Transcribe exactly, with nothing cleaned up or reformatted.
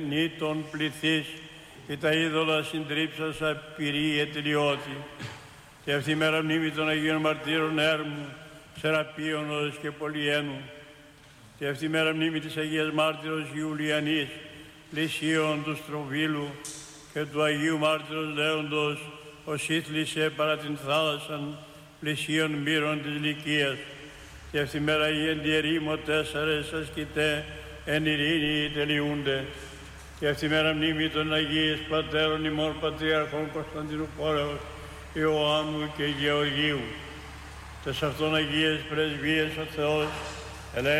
Νήτων πληθείς και τα είδωλα συντρίψασα πυρή ετελειώτη. Και αυτή η μέρα μνήμη των Αγίων Μαρτύρων Έρμου, Σεραπίωνος και Πολυένου. Και αυτή η μέρα μνήμη της Αγίας Μάρτυρος Ιουλιανής, Λυσίων του Στροβίλου και του Αγίου Μάρτυρος Λέοντος, ως ήθλισε παρά την θάλασσαν πλησίων μύρων της Λυκίας. Και αυτή η μέρα οι εντιερήμο τέσσερες ασκητέ εν ειρήνη τελειούνται. Και αυτή η μέρα μνήμη των Αγίης Πατέρων ημών Πατριαρχών Κωνσταντινούπολεως, Ιωάννου και Γεωργίου. Τες αυτών Αγίες πρεσβείες ο Θεός ελέγχει